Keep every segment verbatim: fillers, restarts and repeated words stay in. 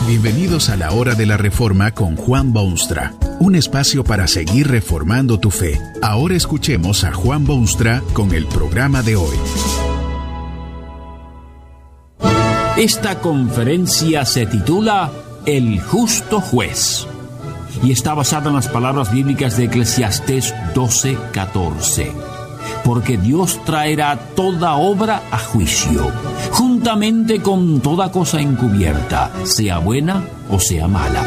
Bienvenidos a la Hora de la Reforma con Juan Boonstra, un espacio para seguir reformando tu fe. Ahora escuchemos a Juan Boonstra con el programa de hoy. Esta conferencia se titula El Justo Juez y está basada en las palabras bíblicas de Eclesiastés doce catorce. Porque Dios traerá toda obra a juicio, juntamente con toda cosa encubierta, sea buena o sea mala.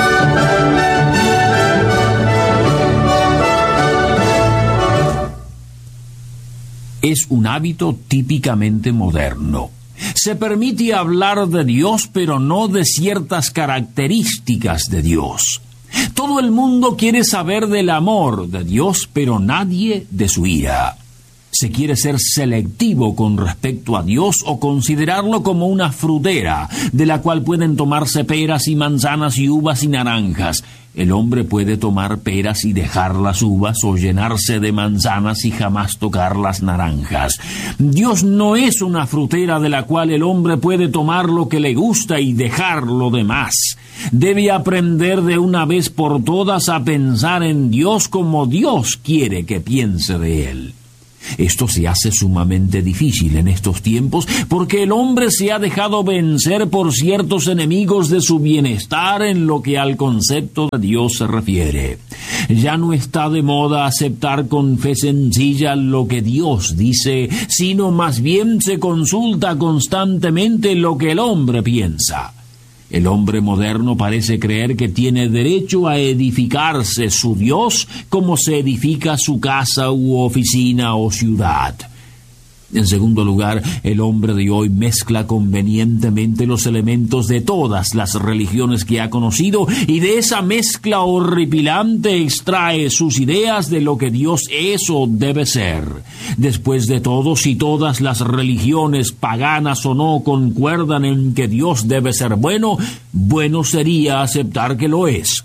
Es un hábito típicamente moderno. Se permite hablar de Dios, pero no de ciertas características de Dios. Todo el mundo quiere saber del amor de Dios, pero nadie de su ira. Se quiere ser selectivo con respecto a Dios o considerarlo como una frutera, de la cual pueden tomarse peras y manzanas y uvas y naranjas. El hombre puede tomar peras y dejar las uvas, o llenarse de manzanas y jamás tocar las naranjas. Dios no es una frutera de la cual el hombre puede tomar lo que le gusta y dejar lo demás. Debe aprender de una vez por todas a pensar en Dios como Dios quiere que piense de Él. Esto se hace sumamente difícil en estos tiempos porque el hombre se ha dejado vencer por ciertos enemigos de su bienestar en lo que al concepto de Dios se refiere. Ya no está de moda aceptar con fe sencilla lo que Dios dice, sino más bien se consulta constantemente lo que el hombre piensa. El hombre moderno parece creer que tiene derecho a edificarse su Dios como se edifica su casa u oficina o ciudad. En segundo lugar, el hombre de hoy mezcla convenientemente los elementos de todas las religiones que ha conocido y de esa mezcla horripilante extrae sus ideas de lo que Dios es o debe ser. Después de todo, si todas las religiones, paganas o no, concuerdan en que Dios debe ser bueno, bueno sería aceptar que lo es.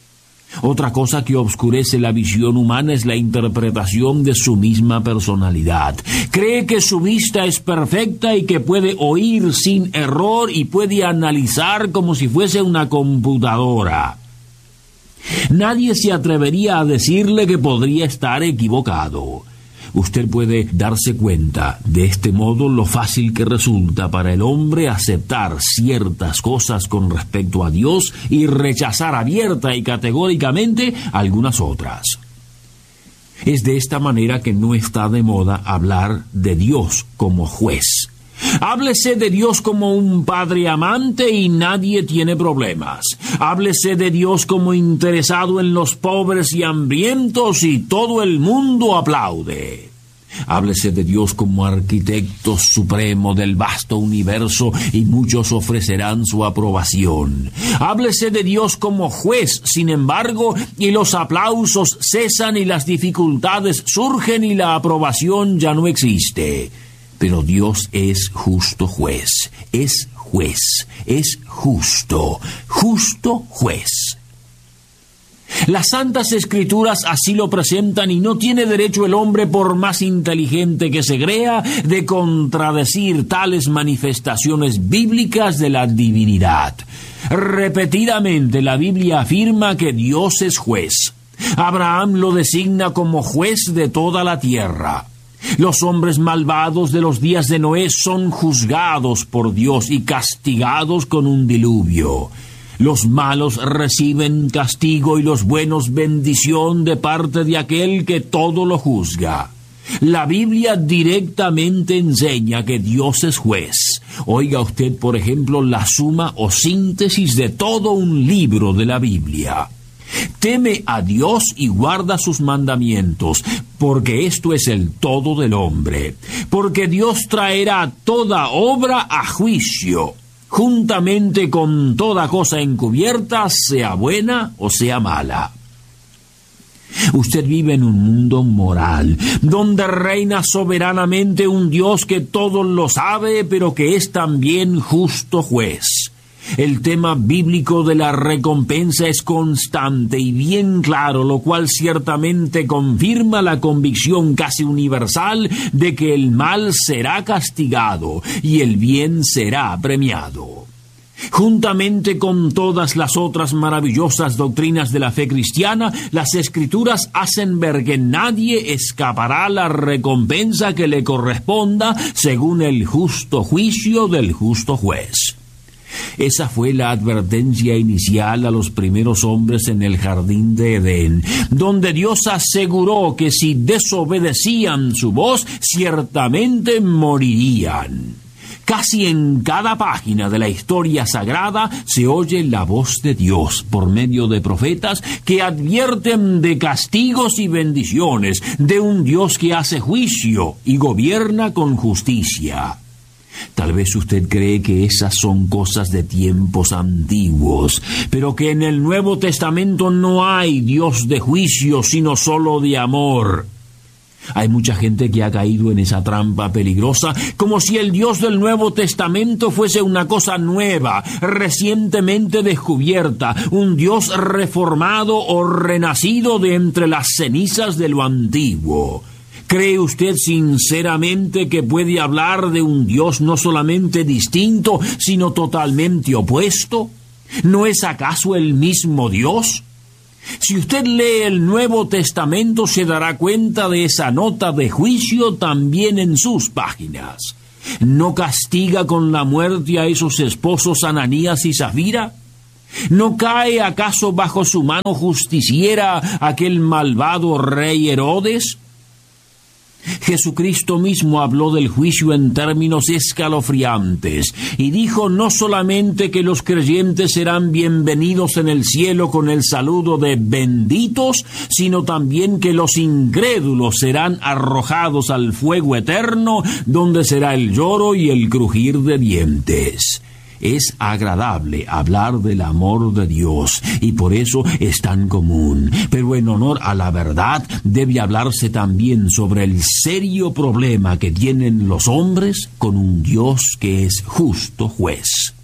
Otra cosa que obscurece la visión humana es la interpretación de su misma personalidad. Cree que su vista es perfecta y que puede oír sin error y puede analizar como si fuese una computadora. Nadie se atrevería a decirle que podría estar equivocado. Usted puede darse cuenta de este modo lo fácil que resulta para el hombre aceptar ciertas cosas con respecto a Dios y rechazar abierta y categóricamente algunas otras. Es de esta manera que no está de moda hablar de Dios como juez. Háblese de Dios como un padre amante y nadie tiene problemas. Háblese de Dios como interesado en los pobres y hambrientos y todo el mundo aplaude. Háblese de Dios como arquitecto supremo del vasto universo y muchos ofrecerán su aprobación. Háblese de Dios como juez, sin embargo, y los aplausos cesan y las dificultades surgen y la aprobación ya no existe. Pero Dios es justo juez, es juez, es justo, justo juez. Las Santas Escrituras así lo presentan y no tiene derecho el hombre, por más inteligente que se crea, de contradecir tales manifestaciones bíblicas de la divinidad. Repetidamente la Biblia afirma que Dios es juez. Abraham lo designa como juez de toda la tierra. Los hombres malvados de los días de Noé son juzgados por Dios y castigados con un diluvio. Los malos reciben castigo y los buenos bendición de parte de aquel que todo lo juzga. La Biblia directamente enseña que Dios es juez. Oiga usted, por ejemplo, la suma o síntesis de todo un libro de la Biblia. Teme a Dios y guarda sus mandamientos, porque esto es el todo del hombre. Porque Dios traerá toda obra a juicio, juntamente con toda cosa encubierta, sea buena o sea mala. Usted vive en un mundo moral, donde reina soberanamente un Dios que todo lo sabe, pero que es también justo juez. El tema bíblico de la recompensa es constante y bien claro, lo cual ciertamente confirma la convicción casi universal de que el mal será castigado y el bien será premiado. Juntamente con todas las otras maravillosas doctrinas de la fe cristiana, las Escrituras hacen ver que nadie escapará a la recompensa que le corresponda según el justo juicio del justo juez. Esa fue la advertencia inicial a los primeros hombres en el jardín de Edén, donde Dios aseguró que si desobedecían su voz, ciertamente morirían. Casi en cada página de la historia sagrada se oye la voz de Dios por medio de profetas que advierten de castigos y bendiciones, de un Dios que hace juicio y gobierna con justicia. Tal vez usted cree que esas son cosas de tiempos antiguos, pero que en el Nuevo Testamento no hay Dios de juicio, sino solo de amor. Hay mucha gente que ha caído en esa trampa peligrosa, como si el Dios del Nuevo Testamento fuese una cosa nueva, recientemente descubierta, un Dios reformado o renacido de entre las cenizas de lo antiguo. ¿Cree usted sinceramente que puede hablar de un Dios no solamente distinto, sino totalmente opuesto? ¿No es acaso el mismo Dios? Si usted lee el Nuevo Testamento, se dará cuenta de esa nota de juicio también en sus páginas. ¿No castiga con la muerte a esos esposos Ananías y Zafira? ¿No cae acaso bajo su mano justiciera aquel malvado rey Herodes? Jesucristo mismo habló del juicio en términos escalofriantes y dijo no solamente que los creyentes serán bienvenidos en el cielo con el saludo de benditos, sino también que los incrédulos serán arrojados al fuego eterno, donde será el lloro y el crujir de dientes. Es agradable hablar del amor de Dios y por eso es tan común. Pero en honor a la verdad debe hablarse también sobre el serio problema que tienen los hombres con un Dios que es justo juez.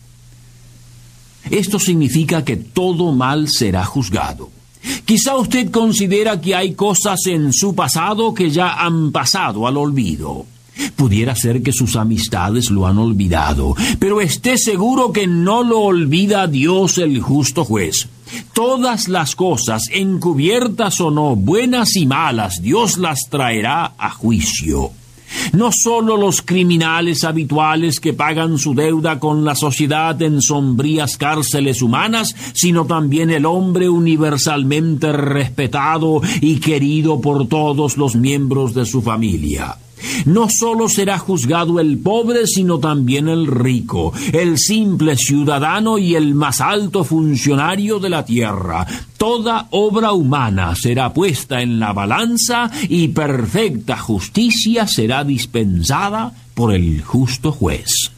Esto significa que todo mal será juzgado. Quizá usted considera que hay cosas en su pasado que ya han pasado al olvido. Pudiera ser que sus amistades lo han olvidado, pero esté seguro que no lo olvida Dios el justo juez. Todas las cosas, encubiertas o no, buenas y malas, Dios las traerá a juicio. No solo los criminales habituales que pagan su deuda con la sociedad en sombrías cárceles humanas, sino también el hombre universalmente respetado y querido por todos los miembros de su familia. No solo será juzgado el pobre, sino también el rico, el simple ciudadano y el más alto funcionario de la tierra. Toda obra humana será puesta en la balanza y perfecta justicia será dispensada por el justo juez.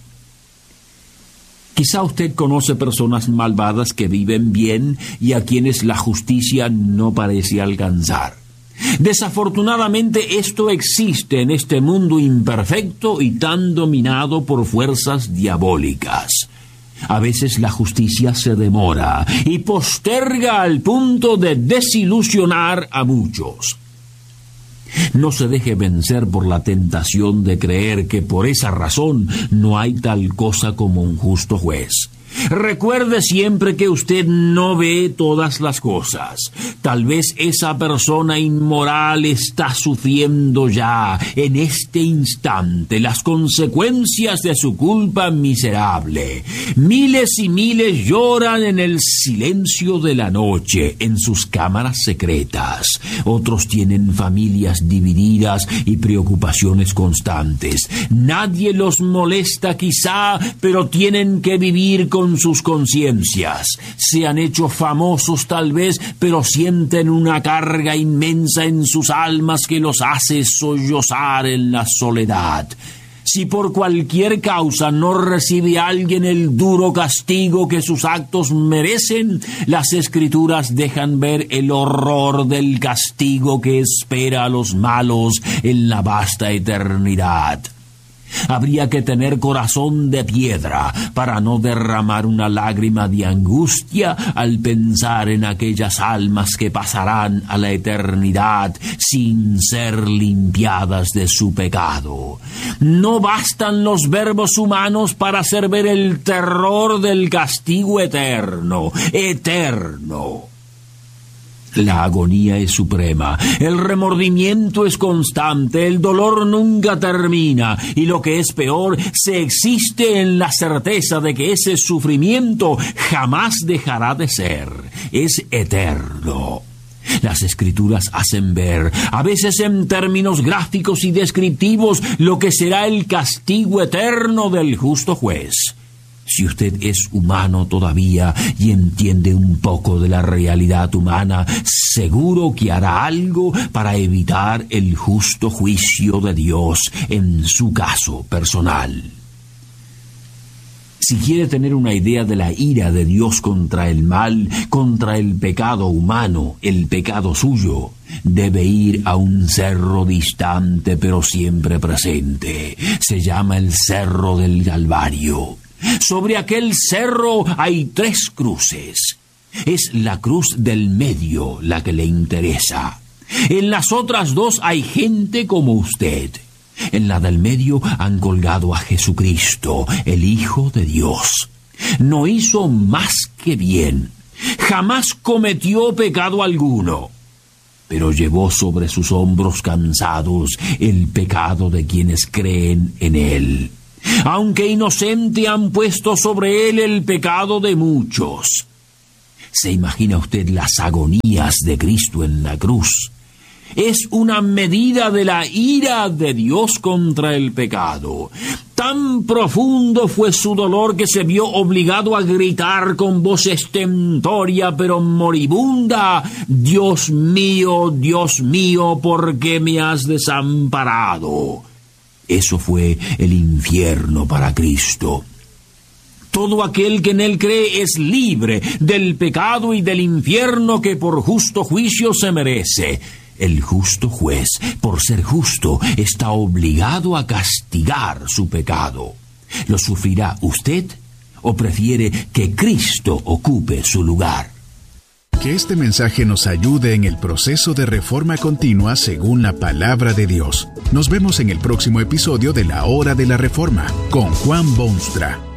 Quizá usted conoce personas malvadas que viven bien y a quienes la justicia no parece alcanzar. Desafortunadamente esto existe en este mundo imperfecto y tan dominado por fuerzas diabólicas. A veces la justicia se demora y posterga al punto de desilusionar a muchos. No se deje vencer por la tentación de creer que por esa razón no hay tal cosa como un justo juez. Recuerde siempre que usted no ve todas las cosas. Tal vez esa persona inmoral está sufriendo ya, en este instante, las consecuencias de su culpa miserable. Miles y miles lloran en el silencio de la noche, en sus cámaras secretas. Otros tienen familias divididas y preocupaciones constantes. Nadie los molesta quizá, pero tienen que vivir con con sus conciencias. Se han hecho famosos tal vez, pero sienten una carga inmensa en sus almas que los hace sollozar en la soledad. Si por cualquier causa no recibe alguien el duro castigo que sus actos merecen, las Escrituras dejan ver el horror del castigo que espera a los malos en la vasta eternidad. Habría que tener corazón de piedra para no derramar una lágrima de angustia al pensar en aquellas almas que pasarán a la eternidad sin ser limpiadas de su pecado. No bastan los verbos humanos para hacer ver el terror del castigo eterno, eterno. La agonía es suprema, el remordimiento es constante, el dolor nunca termina y lo que es peor, se existe en la certeza de que ese sufrimiento jamás dejará de ser, es eterno. Las Escrituras hacen ver, a veces en términos gráficos y descriptivos, lo que será el castigo eterno del justo juez. Si usted es humano todavía y entiende un poco de la realidad humana, seguro que hará algo para evitar el justo juicio de Dios en su caso personal. Si quiere tener una idea de la ira de Dios contra el mal, contra el pecado humano, el pecado suyo, debe ir a un cerro distante pero siempre presente. Se llama el Cerro del Calvario. Sobre aquel cerro hay tres cruces. Es la cruz del medio la que le interesa. En las otras dos hay gente como usted. En la del medio han colgado a Jesucristo, el Hijo de Dios. No hizo más que bien. Jamás cometió pecado alguno. Pero llevó sobre sus hombros cansados el pecado de quienes creen en él. Aunque inocente, han puesto sobre él el pecado de muchos. ¿Se imagina usted las agonías de Cristo en la cruz? Es una medida de la ira de Dios contra el pecado. Tan profundo fue su dolor que se vio obligado a gritar con voz estentórea pero moribunda: «Dios mío, Dios mío, ¿por qué me has desamparado?». Eso fue el infierno para Cristo. Todo aquel que en él cree es libre del pecado y del infierno que por justo juicio se merece. El justo juez, por ser justo, está obligado a castigar su pecado. ¿Lo sufrirá usted o prefiere que Cristo ocupe su lugar? Que este mensaje nos ayude en el proceso de reforma continua según la palabra de Dios. Nos vemos en el próximo episodio de La Hora de la Reforma con Juan Boonstra.